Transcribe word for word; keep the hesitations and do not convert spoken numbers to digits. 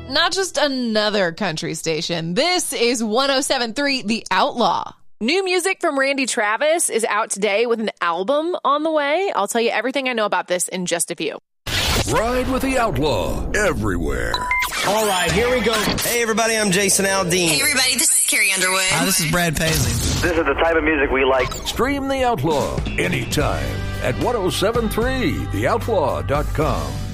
not just another country station. This is one oh seven point three The Outlaw. New music from Randy Travis is out today with an album on the way. I'll tell you everything I know about this in just a few. Ride with the Outlaw everywhere. All right, here we go. Hey, everybody, I'm Jason Aldean. Hey, everybody, this is Carrie Underwood. Hi, this is Brad Paisley. This is the type of music we like. Stream The Outlaw anytime at ten seventy-three the outlaw dot com.